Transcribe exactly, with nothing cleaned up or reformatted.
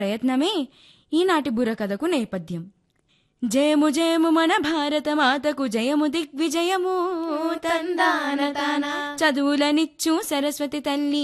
ప్రయత్నమే ఈనాటి బుర్రకథకు నేపథ్యం. జయము జయము మన భారత మాతకు, జయము దిగ్విజయము తందాన తాన, చదువులనిచ్చు సరస్వతి తల్లి